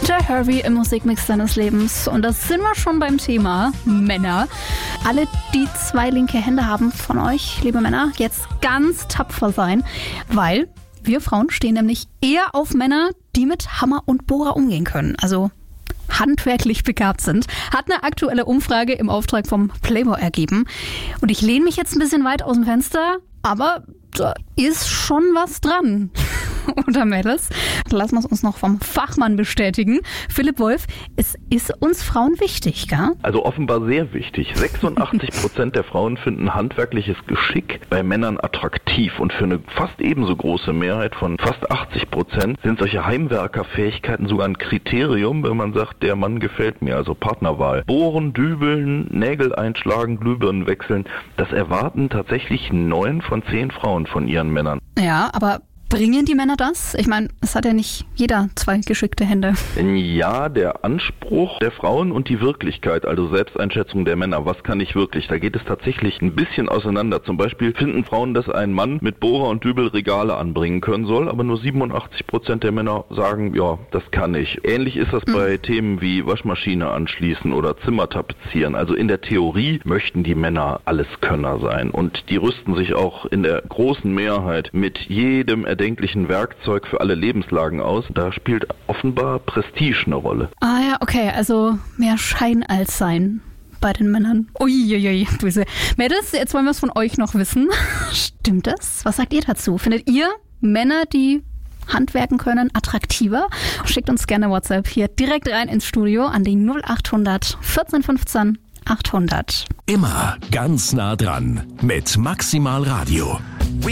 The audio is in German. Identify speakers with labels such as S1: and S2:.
S1: Peter Harvey im Musikmix seines Lebens. Und da sind wir schon beim Thema Männer. Alle, die 2 linke Hände haben von euch, liebe Männer, jetzt ganz tapfer sein, weil wir Frauen stehen nämlich eher auf Männer, die mit Hammer und Bohrer umgehen können. Also handwerklich begabt sind, hat eine aktuelle Umfrage im Auftrag vom Playboy ergeben. Und ich lehne mich jetzt ein bisschen weit aus dem Fenster, aber da ist schon was dran. Oder Mädels? Lassen wir es uns noch vom Fachmann bestätigen. Philipp Wolf, es ist uns Frauen wichtig, gell?
S2: Also offenbar sehr wichtig. 86% der Frauen finden handwerkliches Geschick bei Männern attraktiv. Und für eine fast ebenso große Mehrheit von fast 80% sind solche Heimwerkerfähigkeiten sogar ein Kriterium, wenn man sagt, der Mann gefällt mir, also Partnerwahl. Bohren, dübeln, Nägel einschlagen, Glühbirnen wechseln, das erwarten tatsächlich 9 von 10 Frauen von ihren Männern.
S1: Ja, aber bringen die Männer das? Ich meine, es hat ja nicht jeder 2 geschickte Hände.
S2: Ja, der Anspruch der Frauen und die Wirklichkeit, also Selbsteinschätzung der Männer, was kann ich wirklich? Da geht es tatsächlich ein bisschen auseinander. Zum Beispiel finden Frauen, dass ein Mann mit Bohrer und Dübel Regale anbringen können soll, aber nur 87% der Männer sagen, ja, das kann ich. Ähnlich ist das bei Themen wie Waschmaschine anschließen oder Zimmer tapezieren. Also in der Theorie möchten die Männer Alleskönner sein und die rüsten sich auch in der großen Mehrheit mit jedem erdenklichen Werkzeug für alle Lebenslagen aus. Da spielt offenbar Prestige eine Rolle.
S1: Ah ja, okay, also mehr Schein als Sein bei den Männern. Uiuiui, böse. Mädels, jetzt wollen wir es von euch noch wissen. Stimmt das? Was sagt ihr dazu? Findet ihr Männer, die handwerken können, attraktiver? Schickt uns gerne WhatsApp hier direkt rein ins Studio an die 0800 14 15 800.
S3: Immer ganz nah dran mit Maximal Radio.